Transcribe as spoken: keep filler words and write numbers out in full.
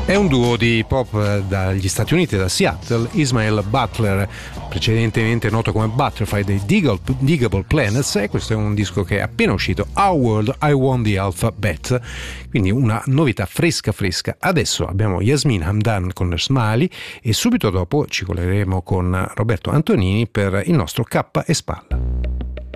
È un duo di pop dagli Stati Uniti, da Seattle, Ismael Butler, precedentemente noto come Butterfly dei Digable Planets, e questo è un disco che è appena uscito, Our World, I Want the Alphabet, quindi una novità fresca fresca. Adesso abbiamo Yasmin Hamdan con Smiley e subito dopo ci collegheremo con Roberto Antonini per il nostro K e Spalla.